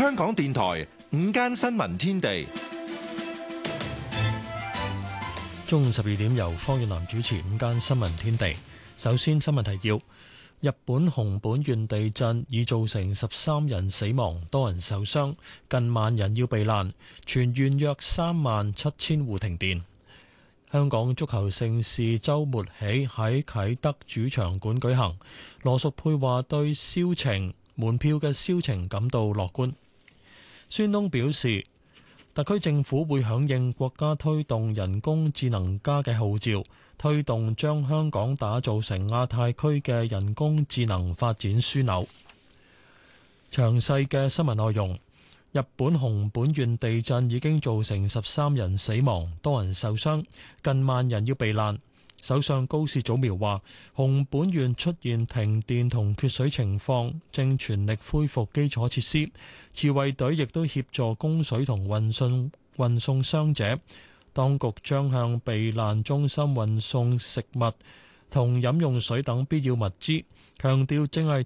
香港電台午間新聞天地， 中午12點由方遠南主持午間新聞天地。首先新聞提要：日本熊本縣地震已造成13人死亡，多人受傷，近萬人要避難，全縣約37000戶停電。香港足球盛事週末起喺啟德主場館舉行，羅淑佩話對門票嘅銷情感到樂觀。孫東表示，特區政府會響應國家推動人工智能加嘅號召，推動將香港打造成亞太區嘅人工智能發展樞紐。詳細嘅新聞內容，日本熊本縣地震已經造成13人死亡，多人受傷，近萬人要避難。首相高市早苗話，熊本縣出現停電同缺水情況，正全力恢復基礎設施。自衛隊亦都協助供水同運送傷者。當局將向避難中心運送食物同飲用水等必要物資，強調正係